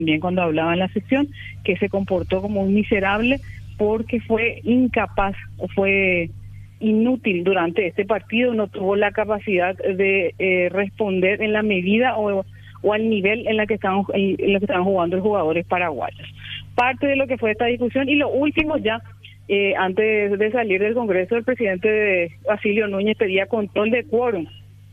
también cuando hablaba en la sesión, que se comportó como un miserable porque fue incapaz, fue inútil durante este partido, no tuvo la capacidad de responder en la medida o al nivel en la que estaban jugando los jugadores paraguayos. Parte de lo que fue esta discusión. Y lo último ya, antes de salir del Congreso, el presidente Basilio Núñez pedía control de quórum.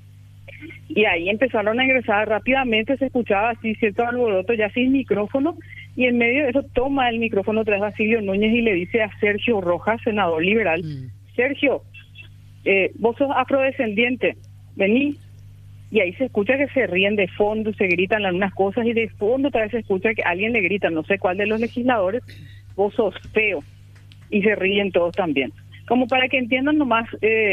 Y ahí empezaron a ingresar rápidamente, se escuchaba así cierto alboroto ya sin micrófono, y en medio de eso toma el micrófono tras Basilio Núñez y le dice a Sergio Rojas, senador liberal, Sergio, vos sos afrodescendiente, vení. Y ahí se escucha que se ríen de fondo, se gritan algunas cosas, y de fondo tal vez se escucha que alguien le grita, no sé cuál de los legisladores, vos sos feo, y se ríen todos también. Como para que entiendan nomás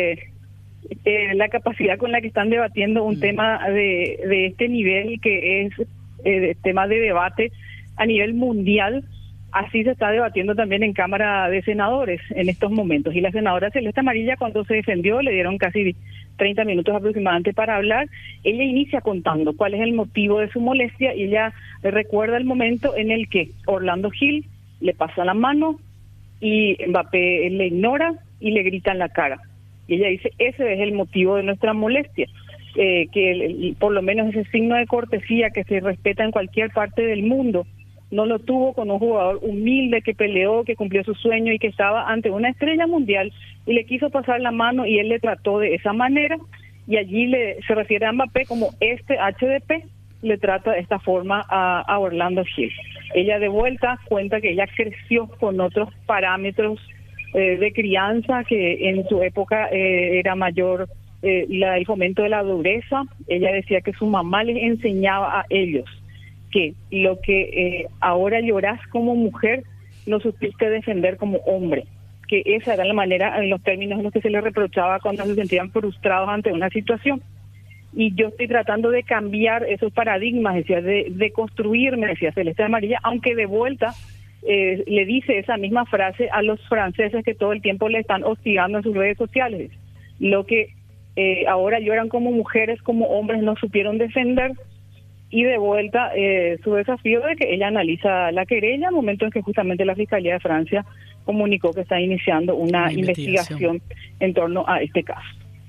la capacidad con la que están debatiendo un tema de este nivel, que es tema de debate a nivel mundial. Así se está debatiendo también en Cámara de Senadores en estos momentos. Y la senadora Celeste Amarilla, cuando se defendió, le dieron casi 30 minutos aproximadamente para hablar. Ella inicia contando cuál es el motivo de su molestia, y ella recuerda el momento en el que Orlando Gil le pasa la mano y Mbappé le ignora y le grita en la cara. Y ella dice, ese es el motivo de nuestra molestia, que por lo menos ese signo de cortesía que se respeta en cualquier parte del mundo no lo tuvo con un jugador humilde que peleó, que cumplió su sueño y que estaba ante una estrella mundial, y le quiso pasar la mano y él le trató de esa manera, y allí se refiere a Mbappé como este HDP, le trata de esta forma a Orlando Gil. Ella de vuelta cuenta que ella creció con otros parámetros de crianza, que en su época era mayor el fomento de la dureza. Ella decía que su mamá les enseñaba a ellos que lo que ahora llorás como mujer, lo supiste defender como hombre, que esa era la manera, en los términos en los que se les reprochaba cuando se sentían frustrados ante una situación. Y yo estoy tratando de cambiar esos paradigmas, decía, de construirme, decía Celeste Amarilla, aunque de vuelta le dice esa misma frase a los franceses que todo el tiempo le están hostigando en sus redes sociales. Lo que ahora lloran como mujeres, como hombres no supieron defender. Y de vuelta su desafío de que ella analiza la querella, momento en que justamente la Fiscalía de Francia comunicó que está iniciando una investigación en torno a este caso.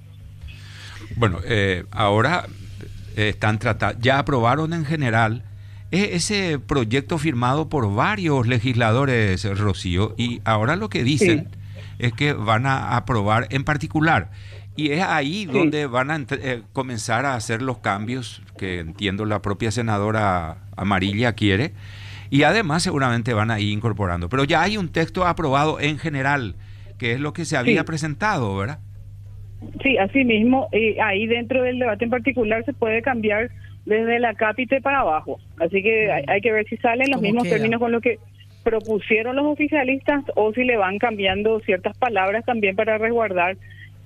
Bueno, ahora están tratando, ya aprobaron en general ese proyecto firmado por varios legisladores, Rocío, y ahora lo que dicen es que van a aprobar en particular. Y es ahí donde van a comenzar a hacer los cambios que entiendo la propia senadora Amarilla quiere, y además seguramente van a ir incorporando. Pero ya hay un texto aprobado en general, que es lo que se había presentado, ¿verdad? Sí, así mismo, ahí dentro del debate en particular se puede cambiar desde la cápite para abajo. Así que hay que ver si salen los mismos términos con lo que propusieron los oficialistas, o si le van cambiando ciertas palabras también para resguardar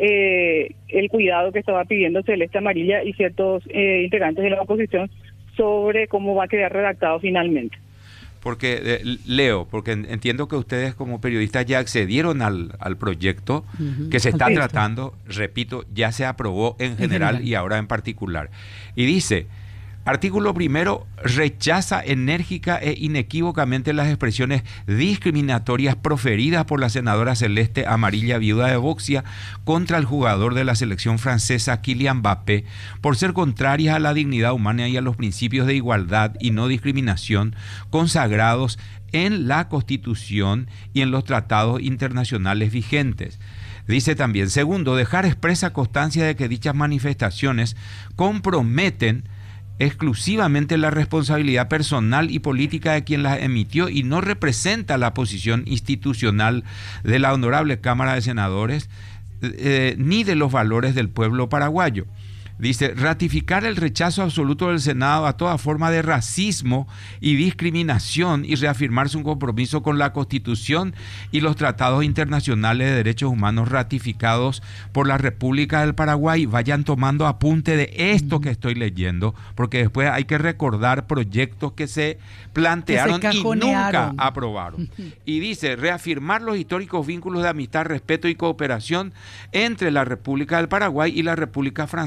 el cuidado que estaba pidiendo Celeste Amarilla y ciertos integrantes de la oposición sobre cómo va a quedar redactado finalmente. Porque, Leo, porque entiendo que ustedes como periodistas ya accedieron al proyecto que se está tratando, repito, ya se aprobó en general y ahora en particular. Y dice, artículo primero, rechaza enérgica e inequívocamente las expresiones discriminatorias proferidas por la senadora Celeste Amarilla, viuda de Boxia, contra el jugador de la selección francesa Kylian Mbappé, por ser contrarias a la dignidad humana y a los principios de igualdad y no discriminación consagrados en la Constitución y en los tratados internacionales vigentes. Dice también, segundo, dejar expresa constancia de que dichas manifestaciones comprometen exclusivamente la responsabilidad personal y política de quien las emitió y no representa la posición institucional de la Honorable Cámara de Senadores ni de los valores del pueblo paraguayo. Dice, ratificar el rechazo absoluto del Senado a toda forma de racismo y discriminación y reafirmar su compromiso con la Constitución y los tratados internacionales de derechos humanos ratificados por la República del Paraguay. Vayan tomando apunte de esto que estoy leyendo, porque después hay que recordar proyectos que se plantearon y nunca aprobaron. Y dice, reafirmar los históricos vínculos de amistad, respeto y cooperación entre la República del Paraguay y la República Francesa,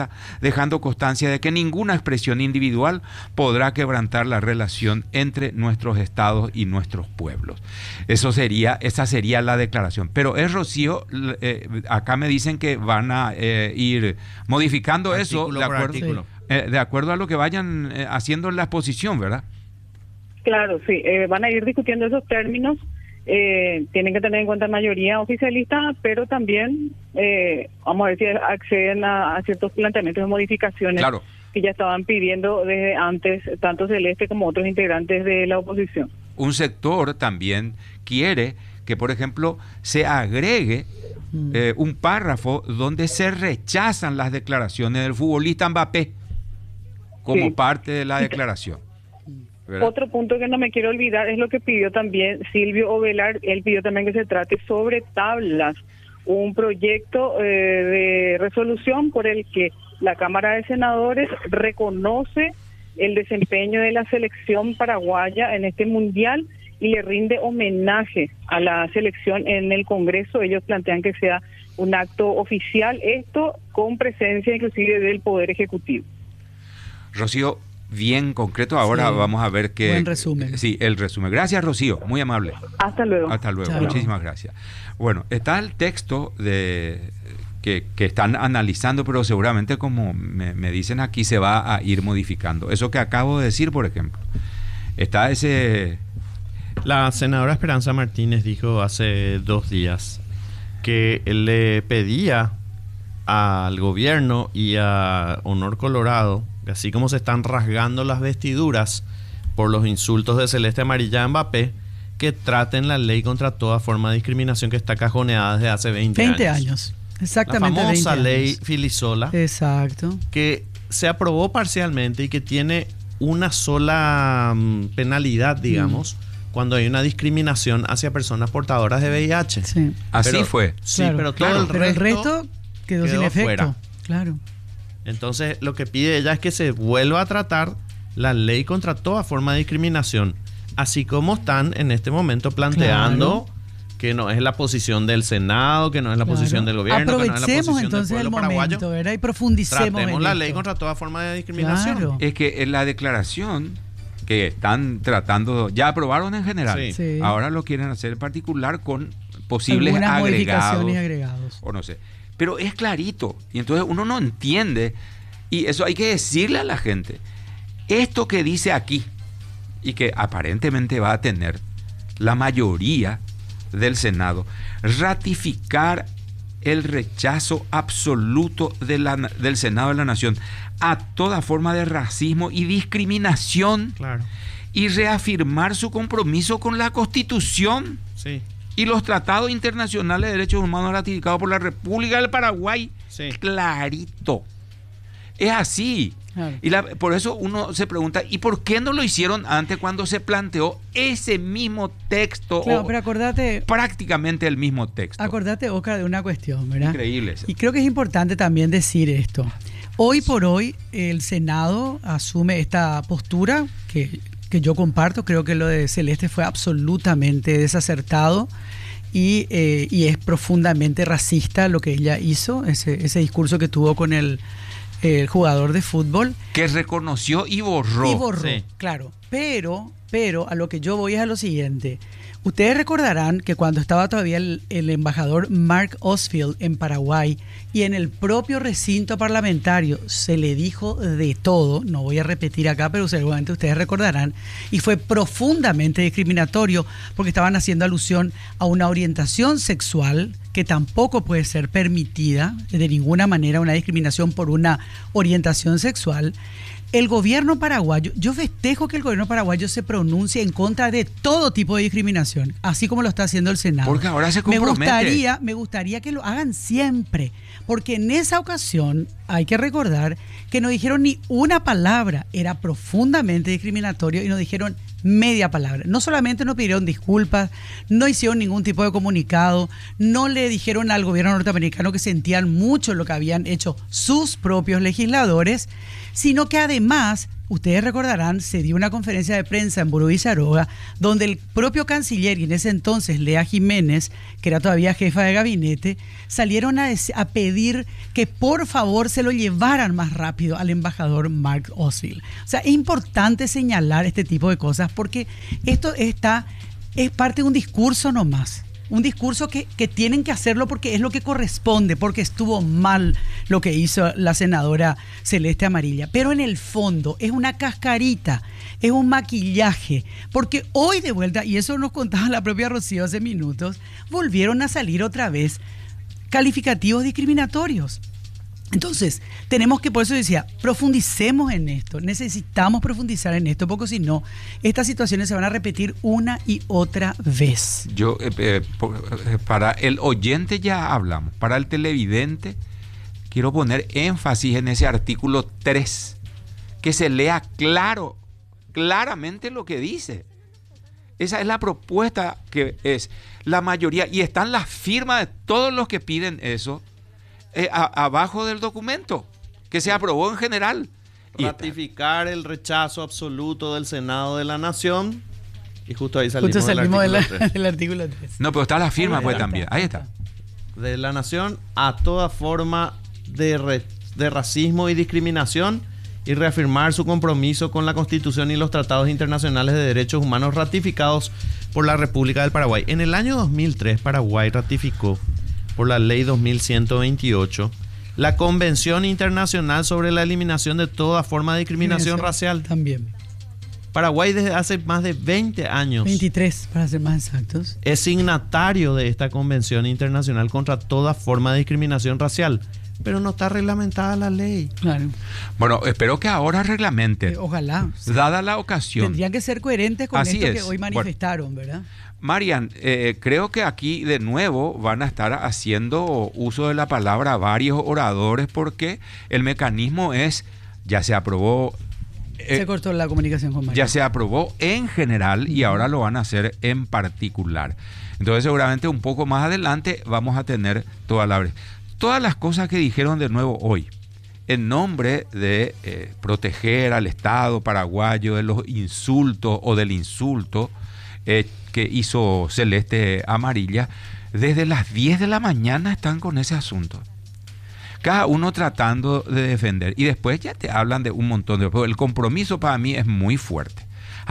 dejando constancia de que ninguna expresión individual podrá quebrantar la relación entre nuestros estados y nuestros pueblos. Esa sería la declaración. Pero es Rocío, acá me dicen que van a ir modificando artículo eso de acuerdo a lo que vayan haciendo en la exposición, ¿verdad? Claro, sí, van a ir discutiendo esos términos. Tienen que tener en cuenta mayoría oficialista, pero también vamos a ver si acceden a ciertos planteamientos de modificaciones, claro, que ya estaban pidiendo desde antes tanto Celeste como otros integrantes de la oposición. Un sector también quiere que, por ejemplo, se agregue un párrafo donde se rechazan las declaraciones del futbolista Mbappé como parte de la declaración. ¿Verdad? Otro punto que no me quiero olvidar es lo que pidió también Silvio Ovelar. Él pidió también que se trate sobre tablas, un proyecto de resolución por el que la Cámara de Senadores reconoce el desempeño de la selección paraguaya en este mundial y le rinde homenaje a la selección en el Congreso. Ellos plantean que sea un acto oficial, esto con presencia inclusive del Poder Ejecutivo. Rocío, bien concreto, ahora vamos a ver qué... Buen resumen. Sí, el resumen. Gracias, Rocío, muy amable. Hasta luego. Hasta luego, Chao. Muchísimas gracias. Bueno, está el texto que están analizando, pero seguramente, como me dicen aquí, se va a ir modificando. Eso que acabo de decir, por ejemplo, está ese... La senadora Esperanza Martínez dijo hace 2 días que le pedía al gobierno y a Honor Colorado, así como se están rasgando las vestiduras por los insultos de Celeste Amarilla a Mbappé, que traten la ley contra toda forma de discriminación que está cajoneada desde hace 20 años. Exactamente. La famosa 20 ley años. Filisola. Exacto. Que se aprobó parcialmente y que tiene una sola penalidad, digamos, cuando hay una discriminación hacia personas portadoras de VIH. Sí. Así fue. Sí, claro, pero todo el resto quedó sin efecto. Fuera. Claro. Entonces, lo que pide ella es que se vuelva a tratar la ley contra toda forma de discriminación, así como están en este momento planteando que no es la posición del Senado, que no es la posición del gobierno, que no es la posición entonces del pueblo el paraguayo. momento, ¿verdad? Y profundicemos Tratemos en la esto. ley contra toda forma de discriminación. Claro. Es que en la declaración que están tratando, ya aprobaron en general, Sí. ahora lo quieren hacer en particular con posibles Algunas agregados, modificaciones y agregados. o no sé, pero es clarito, y entonces uno no entiende, y eso hay que decirle a la gente, esto que dice aquí, y que aparentemente va a tener la mayoría del Senado, ratificar el rechazo absoluto del Senado de la Nación a toda forma de racismo y discriminación, Claro. y reafirmar su compromiso con la Constitución Sí. y los tratados internacionales de derechos humanos ratificados por la República del Paraguay. Sí. Clarito. Es así. Claro. Y por eso uno se pregunta, ¿y por qué no lo hicieron antes cuando se planteó ese mismo texto? Claro, pero acordate, Prácticamente el mismo texto. Oscar, de una cuestión, ¿verdad? Increíble. Y creo que es importante también decir esto. Hoy por hoy el Senado asume esta postura que yo comparto. Creo que lo de Celeste fue absolutamente desacertado y es profundamente racista lo que ella hizo, ese discurso que tuvo con el jugador de fútbol. Que reconoció y borró. Sí. Claro. Pero a lo que yo voy es a lo siguiente. Ustedes recordarán que cuando estaba todavía el embajador Mark Osfield en Paraguay y en el propio recinto parlamentario se le dijo de todo, no voy a repetir acá, pero seguramente ustedes recordarán, y fue profundamente discriminatorio porque estaban haciendo alusión a una orientación sexual que tampoco puede ser permitida de ninguna manera, una discriminación por una orientación sexual. El gobierno paraguayo, yo festejo que el gobierno paraguayo se pronuncie en contra de todo tipo de discriminación, así como lo está haciendo el Senado. Porque ahora se compromete. Me gustaría que lo hagan siempre, porque en esa ocasión hay que recordar que no dijeron ni una palabra, era profundamente discriminatorio y no dijeron media palabra. No solamente no pidieron disculpas, no hicieron ningún tipo de comunicado, no le dijeron al gobierno norteamericano que sentían mucho lo que habían hecho sus propios legisladores, sino que además ustedes recordarán, se dio una conferencia de prensa en Buró Villaroga, donde el propio canciller, y en ese entonces Lea Jiménez, que era todavía jefa de gabinete, salieron a pedir que por favor se lo llevaran más rápido al embajador Mark Osfield. O sea, es importante señalar este tipo de cosas porque esto es parte de un discurso nomás. Un discurso que tienen que hacerlo porque es lo que corresponde, porque estuvo mal lo que hizo la senadora Celeste Amarilla. Pero en el fondo es una cascarita, es un maquillaje, porque hoy de vuelta, y eso nos contaba la propia Rocío hace minutos, volvieron a salir otra vez calificativos discriminatorios. Entonces, tenemos que, por eso decía, profundicemos en esto, necesitamos profundizar en esto, porque si no, estas situaciones se van a repetir una y otra vez. Para el oyente ya hablamos, para el televidente quiero poner énfasis en ese artículo 3, que se lea claramente lo que dice. Esa es la propuesta que es la mayoría, y están las firmas de todos los que piden eso. Abajo del documento que se aprobó en general. Ratificar el rechazo absoluto del Senado de la Nación. Y justo ahí salimos del artículo 3. No, pero está la firma pues también. Ahí está. De la Nación a toda forma de racismo y discriminación, y reafirmar su compromiso con la Constitución y los tratados internacionales de derechos humanos ratificados por la República del Paraguay. En el año 2003, Paraguay ratificó por la ley 2128, la Convención Internacional sobre la Eliminación de toda forma de discriminación racial. También. Paraguay desde hace más de 20 años. 23, para ser más exactos. Es signatario de esta Convención Internacional contra toda forma de discriminación racial, pero no está reglamentada la ley. Claro. Bueno, espero que ahora reglamente. Ojalá. Dada la ocasión. Tendrían que ser coherentes con esto que hoy manifestaron, ¿verdad? Marian, creo que aquí de nuevo van a estar haciendo uso de la palabra varios oradores porque el mecanismo es, ya se aprobó. Se cortó la comunicación con Marian. Ya se aprobó en general y ahora lo van a hacer en particular. Entonces seguramente un poco más adelante vamos a tener todas las cosas que dijeron de nuevo hoy, en nombre de proteger al Estado paraguayo de los insultos o del insulto que hizo Celeste Amarilla. Desde las 10 de la mañana están con ese asunto. Cada uno tratando de defender. Y después ya te hablan de un montón de... Pero el compromiso para mí es muy fuerte.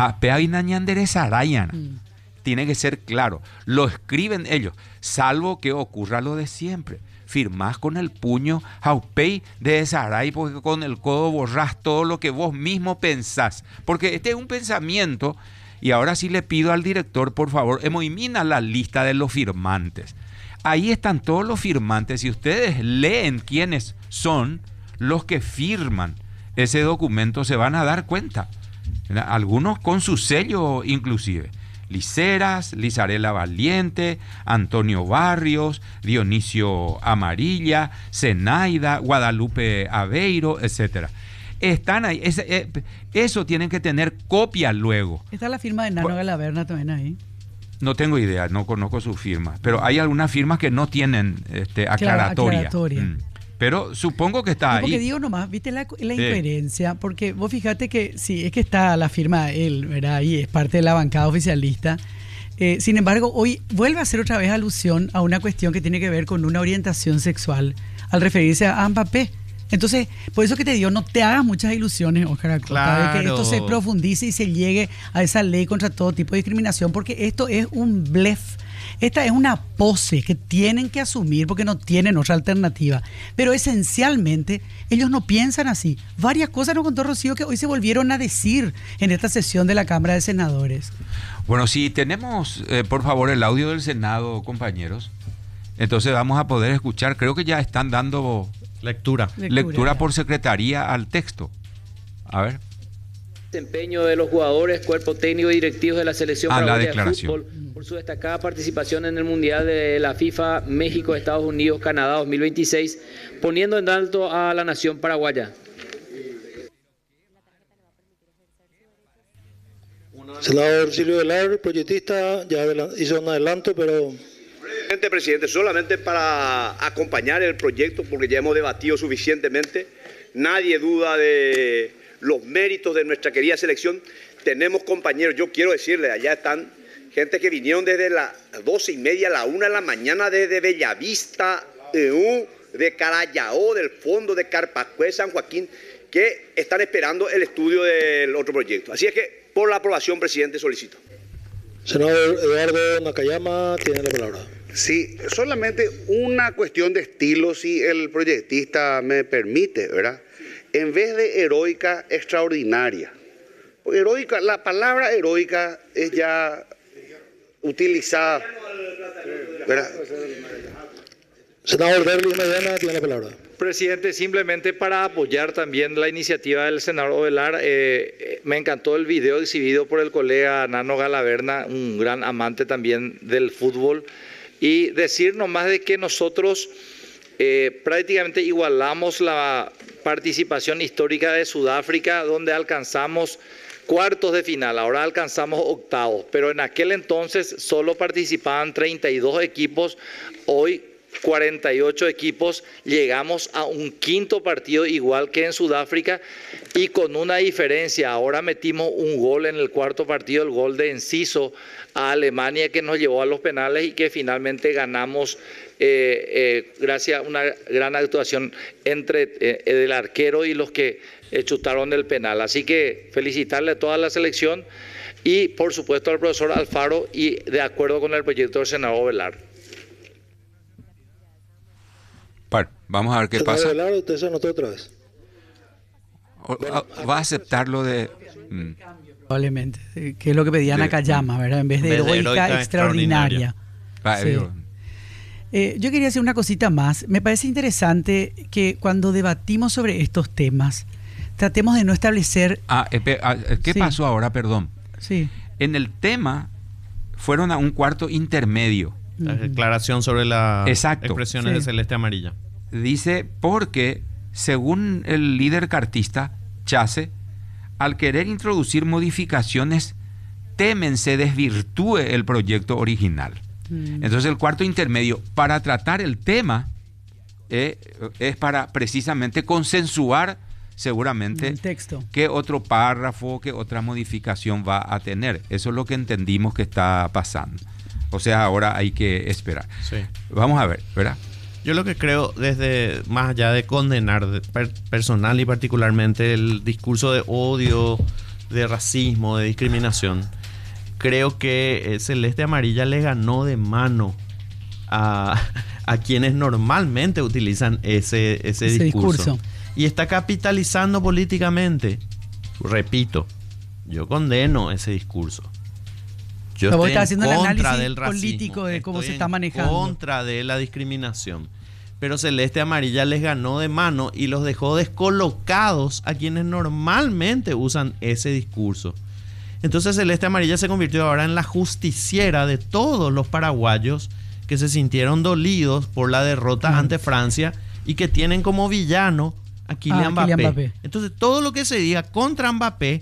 Tiene que ser claro. Lo escriben ellos. Salvo que ocurra lo de siempre. Firmás con el puño Jaupey de Saray, porque con el codo borrás todo lo que vos mismo pensás. Porque este es un pensamiento... Y ahora sí le pido al director, por favor, elimina la lista de los firmantes. Ahí están todos los firmantes. Si ustedes leen quiénes son los que firman ese documento, se van a dar cuenta. Algunos con su sello inclusive. Liceras, Lizarela Valiente, Antonio Barrios, Dionisio Amarilla, Zenaida, Guadalupe Aveiro, etcétera. Están ahí, eso tienen que tener copia luego. ¿Está la firma de Nano Galaverna también ahí? No tengo idea, no conozco su firma, pero hay algunas firmas que no tienen aclaratoria. Pero supongo que está ahí. Porque digo nomás, viste la incoherencia, porque vos fíjate que sí, es que está la firma de él, ¿verdad? Ahí es parte de la bancada oficialista. Sin embargo, hoy vuelve a hacer otra vez alusión a una cuestión que tiene que ver con una orientación sexual, al referirse a Mbappé. Entonces, por eso que te digo, no te hagas muchas ilusiones, Óscar, claro, de que esto se profundice y se llegue a esa ley contra todo tipo de discriminación, porque esto es un blef. Esta es una pose que tienen que asumir porque no tienen otra alternativa. Pero esencialmente, ellos no piensan así. Varias cosas nos contó Rocío que hoy se volvieron a decir en esta sesión de la Cámara de Senadores. Bueno, si tenemos, por favor, el audio del Senado, compañeros, entonces vamos a poder escuchar. Creo que ya están dando... Lectura por secretaría al texto. A ver. Desempeño de los jugadores, cuerpo técnico y directivos de la selección paraguaya de fútbol por su destacada participación en el Mundial de la FIFA México, Estados Unidos, Canadá 2026, poniendo en alto a la nación paraguaya. Senador Silvio Velar, proyectista, ya hizo un adelanto, pero... Presidente, solamente para acompañar el proyecto, porque ya hemos debatido suficientemente. Nadie duda de los méritos de nuestra querida selección. Tenemos compañeros, yo quiero decirles, allá están gente que vinieron desde las 12:30, la 1 de la mañana, desde Bellavista, de Carayao, del fondo de Carpacue, San Joaquín, que están esperando el estudio del otro proyecto. Así es que, por la aprobación, presidente, solicito. Senador Eduardo Nakayama tiene la palabra. Sí, solamente una cuestión de estilo, si el proyectista me permite, ¿verdad? En vez de heroica, extraordinaria. Heroica, la palabra heroica es ya utilizada, ¿verdad? Senador Derlis Medina tiene la palabra. Presidente, simplemente para apoyar también la iniciativa del senador Ovelar, me encantó el video exhibido por el colega Nano Galaverna, un gran amante también del fútbol, y decir nomás de que nosotros prácticamente igualamos la participación histórica de Sudáfrica, donde alcanzamos cuartos de final, ahora alcanzamos octavos, pero en aquel entonces solo participaban 32 equipos, hoy 48 equipos, llegamos a un quinto partido igual que en Sudáfrica y con una diferencia, ahora metimos un gol en el cuarto partido, el gol de Enciso a Alemania que nos llevó a los penales y que finalmente ganamos gracias a una gran actuación entre el arquero y los que chutaron el penal. Así que felicitarle a toda la selección y por supuesto al profesor Alfaro y de acuerdo con el proyecto del senador Ovelar. Bueno, vamos a ver qué Senador pasa. Ovelar, usted se anotó otra vez. ¿Va a aceptar lo de...? Probablemente, que es lo que pedía Nakayama, ¿verdad? En vez de heroica, extraordinaria. Sí. Yo quería hacer una cosita más. Me parece interesante que cuando debatimos sobre estos temas, tratemos de no establecer... ¿Qué pasó ahora? Perdón. Sí. En el tema fueron a un cuarto intermedio. La declaración sobre las Exacto. expresiones de celeste amarilla. Dice, porque según el líder cartista, Chase, al querer introducir modificaciones, temen se desvirtúe el proyecto original. Entonces el cuarto intermedio, para tratar el tema, es para precisamente consensuar seguramente el texto, qué otro párrafo, qué otra modificación va a tener. Eso es lo que entendimos que está pasando. O sea, ahora hay que esperar. Sí. Vamos a ver, ¿verdad? Yo lo que creo, desde más allá de condenar personal y particularmente el discurso de odio, de racismo, de discriminación, creo que Celeste Amarilla le ganó de mano a quienes normalmente utilizan ese discurso. Y está capitalizando políticamente. Repito, yo condeno ese discurso. Yo estoy en contra del racismo, político de cómo se está manejando. En contra de la discriminación. Pero Celeste Amarilla les ganó de mano y los dejó descolocados a quienes normalmente usan ese discurso. Entonces Celeste Amarilla se convirtió ahora en la justiciera de todos los paraguayos que se sintieron dolidos por la derrota ante Francia y que tienen como villano a Kylian Mbappé. Entonces todo lo que se diga contra Mbappé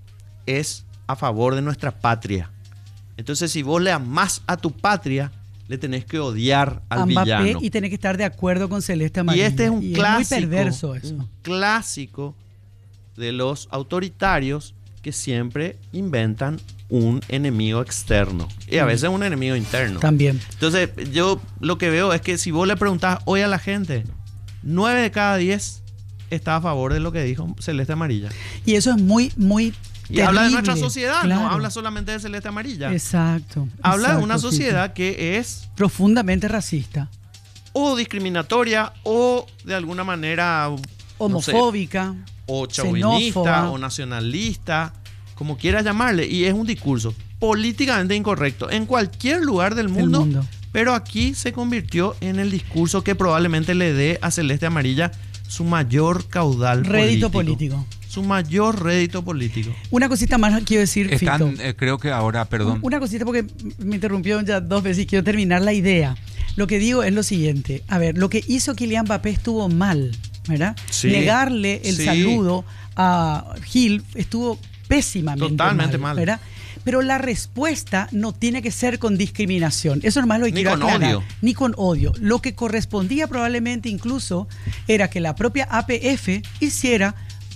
es a favor de nuestra patria. Entonces, si vos le amás a tu patria, le tenés que odiar al villano. Mbappé y tenés que estar de acuerdo con Celeste Amarilla. Y este es un clásico, es muy perverso eso. Un clásico de los autoritarios que siempre inventan un enemigo externo. Y a veces un enemigo interno. También. Entonces, yo lo que veo es que si vos le preguntás hoy a la gente, 9 de cada 10 está a favor de lo que dijo Celeste Amarilla. Y eso es muy, muy... Y habla de nuestra sociedad, claro. No habla solamente de Celeste Amarilla. Exacto. Habla de una sociedad que es profundamente racista. O discriminatoria, o de alguna manera homofóbica, no sé, o chauvinista, xenófoba, o nacionalista, como quieras llamarle. Y es un discurso políticamente incorrecto en cualquier lugar del mundo. Pero aquí se convirtió en el discurso que probablemente le dé a Celeste Amarilla su mayor caudal rédito político. Su mayor rédito político. Una cosita más quiero decir, Fito. Creo que ahora, perdón. Una cosita porque me interrumpió ya 2 veces y quiero terminar la idea. Lo que digo es lo siguiente. A ver, lo que hizo Kylian Mbappé estuvo mal, ¿verdad? Sí, negarle el saludo a Gil estuvo pésimamente totalmente mal, ¿verdad? Pero la respuesta no tiene que ser con discriminación. Eso nomás lo quiero aclarar. Odio. Ni con odio. Lo que correspondía probablemente incluso era que la propia APF hiciera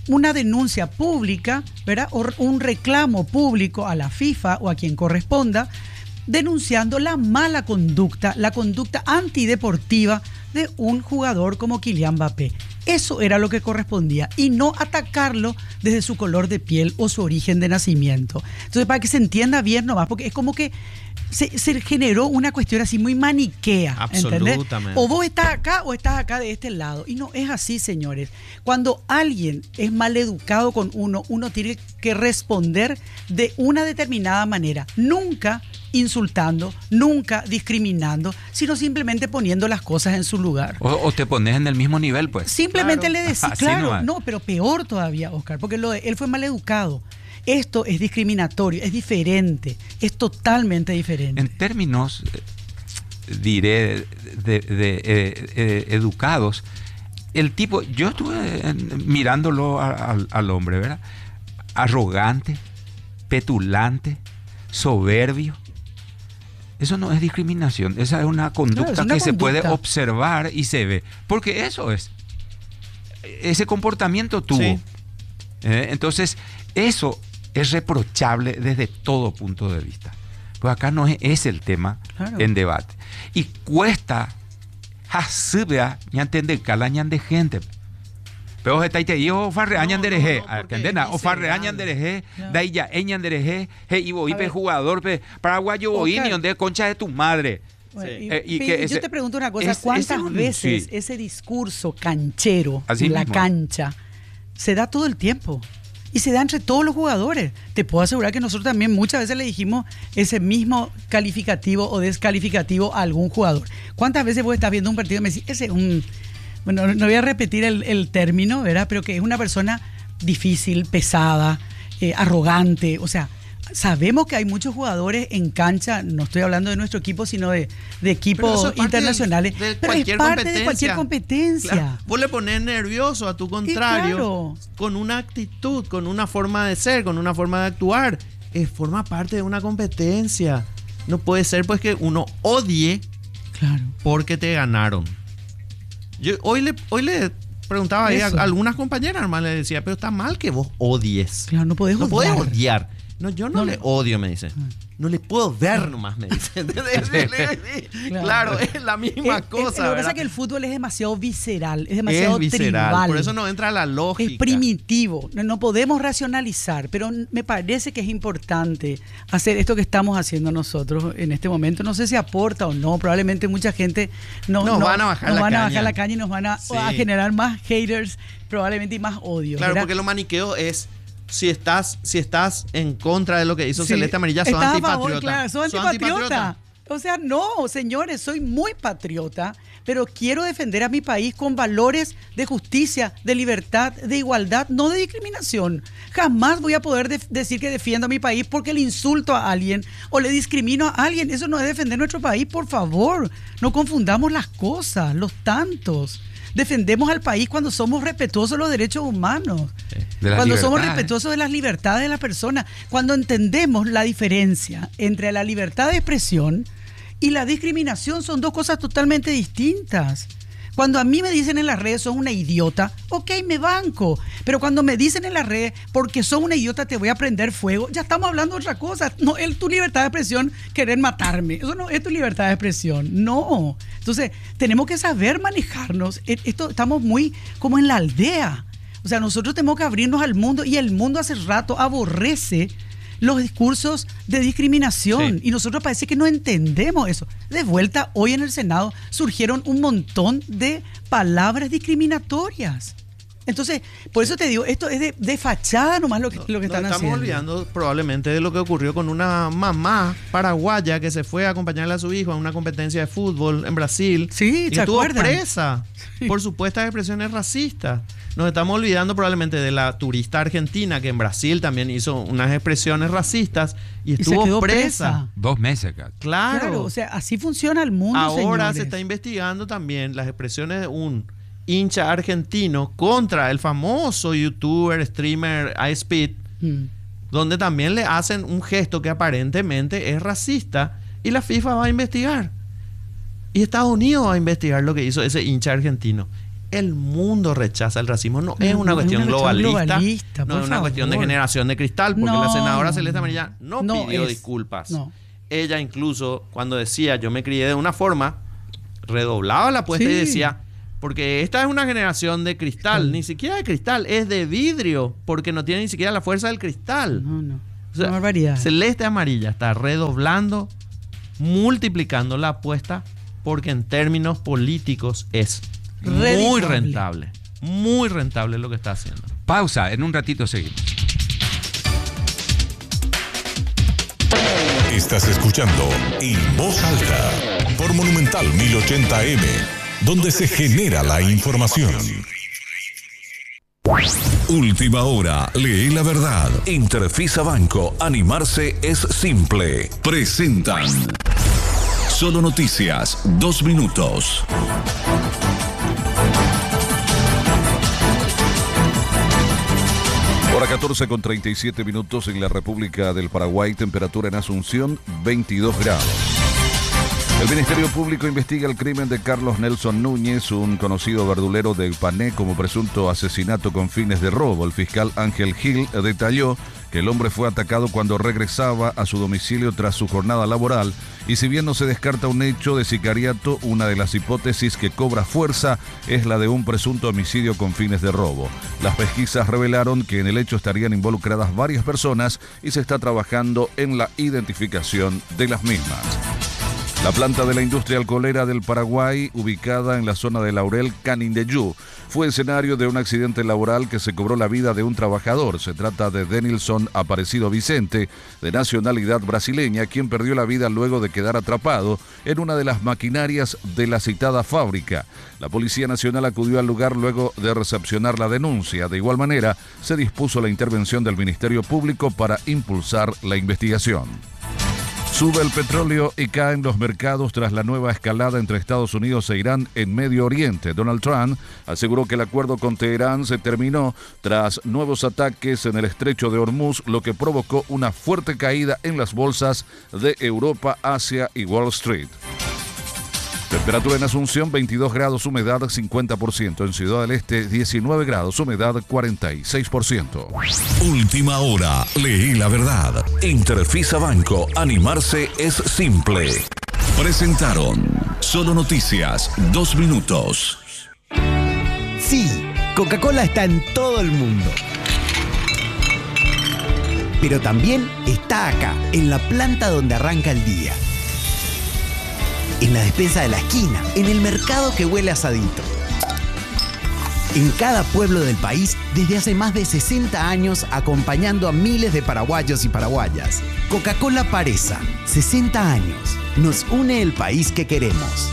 una denuncia pública, ¿verdad? O un reclamo público a la FIFA o a quien corresponda, denunciando la mala conducta, la conducta antideportiva de un jugador como Kylian Mbappé. Eso era lo que correspondía, y no atacarlo desde su color de piel o su origen de nacimiento. Entonces, para que se entienda bien nomás, porque es como que se generó una cuestión así muy maniquea. Absolutamente. ¿Entendés? O vos estás acá o estás acá de este lado. Y no es así, señores. Cuando alguien es maleducado con uno tiene que responder de una determinada manera. Nunca insultando, nunca discriminando, sino simplemente poniendo las cosas en su lugar. O te pones en el mismo nivel, pues. Simplemente le decís, claro, nomás. no, pero peor todavía, Oscar, porque él fue maleducado. Esto es discriminatorio, es diferente, es totalmente diferente. En términos, diré, de educados, el tipo, yo estuve mirándolo al hombre, ¿verdad? Arrogante, petulante, soberbio. Eso no es discriminación, esa es una conducta, claro, que se puede observar y se ve. Porque eso es. Ese comportamiento tuvo. Sí. Entonces, eso es reprochable desde todo punto de vista. Pues acá no es el tema, claro, en debate. Y cuesta hasubia ñantende cala ñande gente. Pero está ahí o farre añan dereje, o farre añan dereje, da ya eñan dereje, y voy pe jugador pe paraguayo voy ni donde concha de tu madre. Sí. Yo te pregunto una cosa, ¿cuántas veces ese discurso canchero en la cancha se da todo el tiempo? Y se da entre todos los jugadores. Te puedo asegurar que nosotros también muchas veces le dijimos ese mismo calificativo o descalificativo a algún jugador. ¿Cuántas veces vos estás viendo un partido y me decís, ese es un... Bueno, no voy a repetir el término, ¿verdad? Pero que es una persona difícil, pesada, arrogante. O sea, sabemos que hay muchos jugadores en cancha, no estoy hablando de nuestro equipo, sino de equipos internacionales. Pero es parte de cualquier competencia. Claro. Vos le pones nervioso a tu contrario, claro, con una actitud, con una forma de ser, con una forma de actuar. Forma parte de una competencia. No puede ser pues que uno odie, claro, porque te ganaron. Yo hoy le preguntaba ahí a algunas compañeras, hermano, le decía, pero está mal que vos odies. Claro, no podés odiar. No, yo no le odio, me dice. No le puedo ver nomás, me dice. Claro, es la misma cosa. Lo que pasa es que el fútbol es demasiado visceral, es demasiado tribal. Por eso no entra la lógica. Es primitivo, no podemos racionalizar, pero me parece que es importante hacer esto que estamos haciendo nosotros en este momento. No sé si aporta o no, probablemente mucha gente nos van a bajar la caña y nos van a generar más haters, probablemente, y más odio. Claro, ¿verdad? Porque lo maniqueo es... Si estás en contra de lo que hizo Celeste Amarilla, sos antipatriota. Claro, sos antipatriota. O sea, no, señores, soy muy patriota, pero quiero defender a mi país con valores de justicia, de libertad, de igualdad, no de discriminación. Jamás voy a poder decir que defiendo a mi país porque le insulto a alguien o le discrimino a alguien. Eso no es defender nuestro país, por favor. No confundamos las cosas, los tantos. Defendemos al país cuando somos respetuosos de los derechos humanos, cuando somos respetuosos de las libertades de las personas, cuando entendemos la diferencia entre la libertad de expresión y la discriminación. Son dos cosas totalmente distintas. Cuando a mí me dicen en las redes, sos una idiota, ok, me banco. Pero cuando me dicen en las redes, porque sos una idiota, te voy a prender fuego, ya estamos hablando de otra cosa. No es tu libertad de expresión querer matarme. Eso no es tu libertad de expresión. No. Entonces, tenemos que saber manejarnos. Estamos muy como en la aldea. O sea, nosotros tenemos que abrirnos al mundo, y el mundo hace rato aborrece los discursos de discriminación, y nosotros parece que no entendemos eso. De vuelta, hoy en el Senado surgieron un montón de palabras discriminatorias. Entonces, por eso te digo, esto es de fachada nomás lo que están haciendo. Estamos olvidando probablemente de lo que ocurrió con una mamá paraguaya que se fue a acompañarle a su hijo a una competencia de fútbol en Brasil. Sí, y estuvo presa por supuestas expresiones racistas. Nos estamos olvidando probablemente de la turista argentina que en Brasil también hizo unas expresiones racistas y estuvo presa. 2 meses acá. Claro, o sea, así funciona el mundo, ahora, señores. Se está investigando también las expresiones de un hincha argentino contra el famoso youtuber, streamer iSpeed, donde también le hacen un gesto que aparentemente es racista, y la FIFA va a investigar. Y Estados Unidos va a investigar lo que hizo ese hincha argentino. El mundo rechaza el racismo. No es una cuestión globalista, no es una cuestión de generación de cristal, porque la senadora Celeste Amarilla no pidió disculpas. No. Ella incluso, cuando decía yo me crié de una forma, redoblaba la apuesta y decía, porque esta es una generación de cristal, ni siquiera de cristal, es de vidrio, porque no tiene ni siquiera la fuerza del cristal. O sea, una barbaridad. Celeste Amarilla está redoblando, multiplicando la apuesta, porque en términos políticos es muy rentable lo que está haciendo. Pausa, en un ratito seguimos. Estás escuchando En Voz Alta por Monumental 1080M, donde se genera la información. Última hora, lee la verdad. Interfisa Banco, animarse es simple. Presentan Solo Noticias, 2 minutos. Hora 14:37 en la República del Paraguay. Temperatura en Asunción, 22 grados. El Ministerio Público investiga el crimen de Carlos Nelson Núñez, un conocido verdulero de Pané, como presunto asesinato con fines de robo. El fiscal Ángel Gil detalló que el hombre fue atacado cuando regresaba a su domicilio tras su jornada laboral, y si bien no se descarta un hecho de sicariato, una de las hipótesis que cobra fuerza es la de un presunto homicidio con fines de robo. Las pesquisas revelaron que en el hecho estarían involucradas varias personas y se está trabajando en la identificación de las mismas. La planta de la industria alcoholera del Paraguay, ubicada en la zona de Laurel, Canindeyú, fue escenario de un accidente laboral que se cobró la vida de un trabajador. Se trata de Denilson Aparecido Vicente, de nacionalidad brasileña, quien perdió la vida luego de quedar atrapado en una de las maquinarias de la citada fábrica. La Policía Nacional acudió al lugar luego de recepcionar la denuncia. De igual manera, se dispuso la intervención del Ministerio Público para impulsar la investigación. Sube el petróleo y caen los mercados tras la nueva escalada entre Estados Unidos e Irán en Medio Oriente. Donald Trump aseguró que el acuerdo con Teherán se terminó tras nuevos ataques en el estrecho de Hormuz, lo que provocó una fuerte caída en las bolsas de Europa, Asia y Wall Street. Temperatura en Asunción, 22 grados, humedad 50%. En Ciudad del Este, 19 grados, humedad 46%. Última hora, lee la verdad. Interfisa Banco, animarse es simple. Presentaron Solo Noticias, 2 minutos. Sí, Coca-Cola está en todo el mundo. Pero también está acá, en la planta donde arranca el día. En la despensa de la esquina, en el mercado que huele a asadito. En cada pueblo del país, desde hace más de 60 años, acompañando a miles de paraguayos y paraguayas. Coca-Cola Paresa, 60 años. Nos une el país que queremos.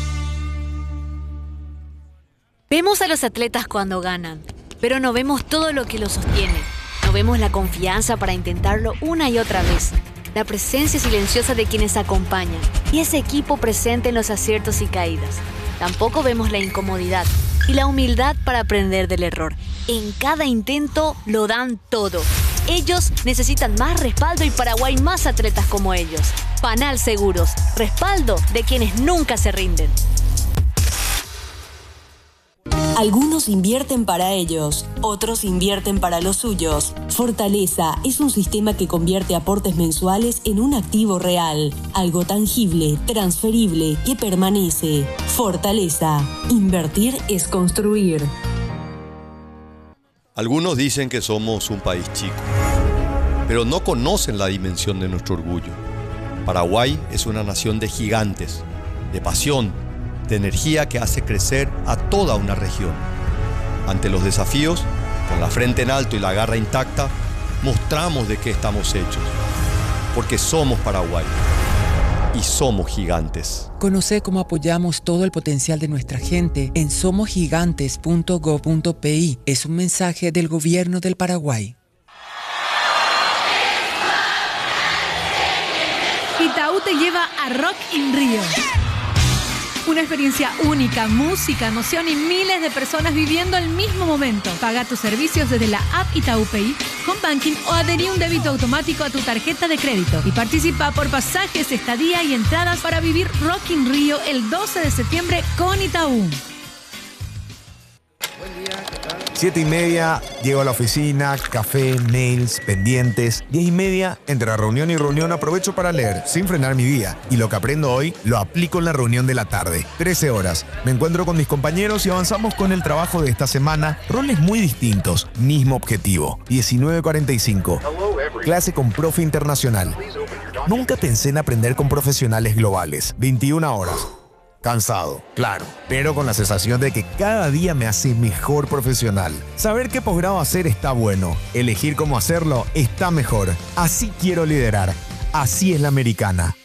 Vemos a los atletas cuando ganan, pero no vemos todo lo que los sostiene. No vemos la confianza para intentarlo una y otra vez. La presencia silenciosa de quienes acompañan y ese equipo presente en los aciertos y caídas. Tampoco vemos la incomodidad y la humildad para aprender del error. En cada intento lo dan todo. Ellos necesitan más respaldo y Paraguay más atletas como ellos. Panal Seguros, respaldo de quienes nunca se rinden. Algunos invierten para ellos, otros invierten para los suyos. Fortaleza es un sistema que convierte aportes mensuales en un activo real, algo tangible, transferible, que permanece. Fortaleza. Invertir es construir. Algunos dicen que somos un país chico, pero no conocen la dimensión de nuestro orgullo. Paraguay es una nación de gigantes, de pasión, de energía que hace crecer a toda una región. Ante los desafíos, con la frente en alto y la garra intacta, mostramos de qué estamos hechos. Porque somos Paraguay y somos gigantes. Conoce cómo apoyamos todo el potencial de nuestra gente en somosgigantes.go.pi. Es un mensaje del Gobierno del Paraguay. Itaú te lleva a Rock in Rio. Una experiencia única, música, emoción y miles de personas viviendo el mismo momento. Paga tus servicios desde la app Itaú Pay, Home Banking o adherí un débito automático a tu tarjeta de crédito. Y participa por pasajes, estadía y entradas para vivir Rock in Rio el 12 de septiembre con Itaú. 7:30 llego a la oficina, café, mails, pendientes. 10:30, entre reunión y reunión aprovecho para leer, sin frenar mi día. Y lo que aprendo hoy, lo aplico en la reunión de la tarde. 13 horas. Me encuentro con mis compañeros y avanzamos con el trabajo de esta semana. Roles muy distintos, mismo objetivo. 19:45. Clase con profe internacional. Nunca pensé en aprender con profesionales globales. 21 horas. Cansado, claro, pero con la sensación de que cada día me hace mejor profesional. Saber qué posgrado hacer está bueno. Elegir cómo hacerlo está mejor. Así quiero liderar. Así es la americana.